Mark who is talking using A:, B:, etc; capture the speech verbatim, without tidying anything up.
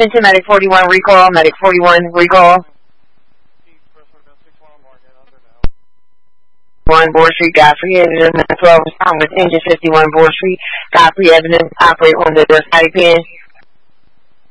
A: Attention, Medic forty-one, recall, Medic forty-one, recall. one Board Street, Godfrey Avenue, twelve, with engine fifty-one Board Street, Godfrey Avenue, operate on the Side Pen.